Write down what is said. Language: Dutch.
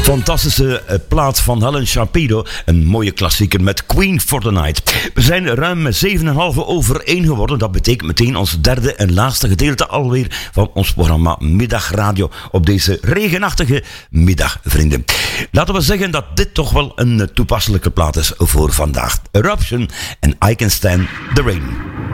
Fantastische plaat van Helen Shapiro. Een mooie klassieker met Queen for the Night. We zijn ruim 7,5 over 1 geworden. Dat betekent meteen ons derde en laatste gedeelte alweer van ons programma Middagradio op deze regenachtige middag, vrienden. Laten we zeggen dat dit toch wel een toepasselijke plaat is voor vandaag. Eruption en I Can Stand the Rain.